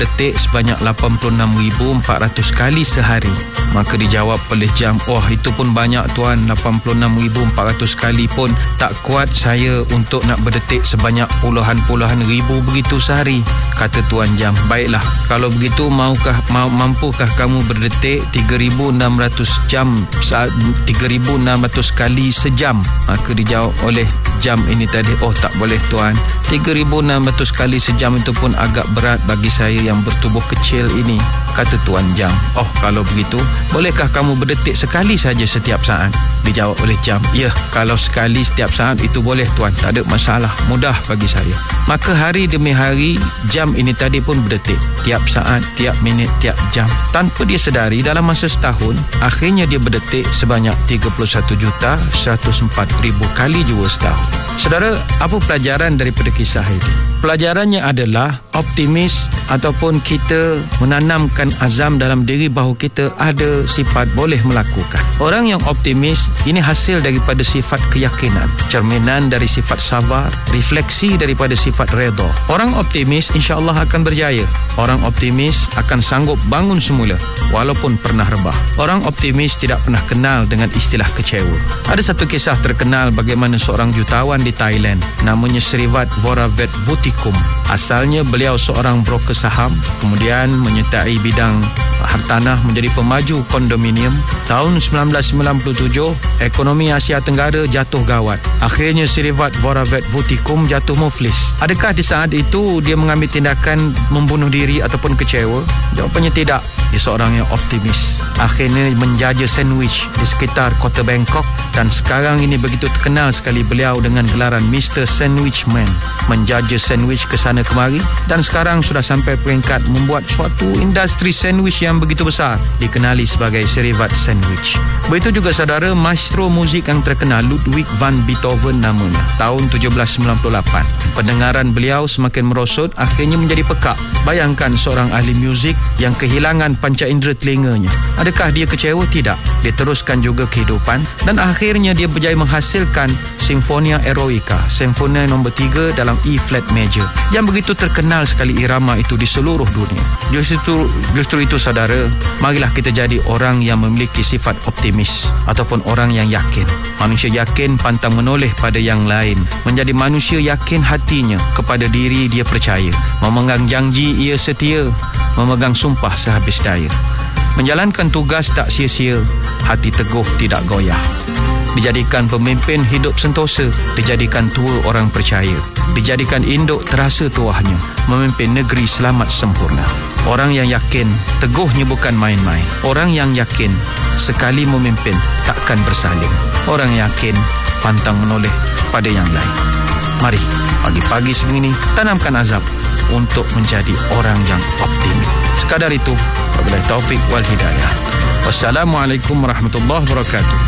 detik sebanyak 86,400 kali sehari. Maka dijawab oleh Jam, "Oh, itu pun banyak tuan, 86,400 kali pun tak kuat saya untuk nak berdetik sebanyak puluhan ribu begitu sehari." Kata Tuan Jam, "Baiklah, kalau begitu mampukah kamu berdetik 3,600 kali sejam?" Maka dijawab oleh Jam ini tadi, "Oh, tak boleh tuan, 3,600 kali sejam itu pun agak berat bagi saya yang bertubuh kecil ini." Kata Tuan Jam, "Oh, kalau begitu, bolehkah kamu berdetik sekali saja setiap saat?" Dijawab oleh Jam, "Ya, kalau sekali setiap saat itu boleh tuan, tak ada masalah, mudah bagi saya." Maka hari demi hari Jam ini tadi pun berdetik tiap saat, tiap minit, tiap jam. Tanpa dia sedari, dalam masa setahun akhirnya dia berdetik sebanyak 31,104,000 kali jua setahun. Saudara, apa pelajaran daripada kisah ini? Pelajarannya adalah optimis ataupun kita menanamkan azam dalam diri bahawa kita ada sifat boleh melakukan. Orang yang optimis ini hasil daripada sifat keyakinan, cerminan dari sifat sabar, refleksi daripada sifat redha. Orang optimis insya-Allah akan berjaya. Orang optimis akan sanggup bangun semula walaupun pernah rebah. Orang optimis tidak pernah kenal dengan istilah kecewa. Ada satu kisah terkenal bagaimana seorang jutawan di Thailand, namanya Srivat Voravetvutikul. Asalnya beliau seorang broker saham, kemudian menyertai bidang hartanah menjadi pemaju kondominium. Tahun 1997, ekonomi Asia Tenggara jatuh gawat. Akhirnya Srivat Voravetvutikul jatuh muflis. Adakah di saat itu dia mengambil tindakan membunuh diri ataupun kecewa? Jawapannya tidak. Dia seorang yang optimis. Akhirnya menjaja sandwich di sekitar kota Bangkok, dan sekarang ini begitu terkenal sekali beliau dengan gelaran Mr. Sandwich Man. Menjaja sandwich ke sana kemari, dan sekarang sudah sampai peringkat membuat suatu industri sandwich yang begitu besar, dikenali sebagai Srivat Sandwich. Begitu juga saudara, maestro muzik yang terkenal Ludwig van Beethoven namanya. Tahun 1798, pendengaran beliau semakin merosot, akhirnya menjadi pekak. Bayangkan seorang ahli muzik yang kehilangan panca indera telinganya. Adakah dia kecewa? Tidak. Dia teruskan juga kehidupan, dan akhirnya dia berjaya menghasilkan Sinfonia Eroica, Sinfonia nombor 3 dalam E flat major, yang begitu terkenal sekali irama itu di seluruh dunia. Justru itu saudara, marilah kita jadi orang yang memiliki sifat optimis ataupun orang yang yakin. Manusia yakin pantang menoleh pada yang lain. Menjadi manusia yakin hatinya kepada diri dia percaya. Memegang janji ia setia, memegang sumpah sehabis daya. Menjalankan tugas tak sia-sia, hati teguh tidak goyah. Dijadikan pemimpin hidup sentosa, dijadikan tua orang percaya, dijadikan induk terasa tuahnya, memimpin negeri selamat sempurna. Orang yang yakin, teguhnya bukan main-main. Orang yang yakin, sekali memimpin takkan bersaling. Orang yakin, pantang menoleh pada yang lain. Mari, pagi-pagi sebegini, tanamkan azab untuk menjadi orang yang optimis. Sekadar itu, wabillahi taufik wal hidayah. Wassalamualaikum warahmatullahi wabarakatuh.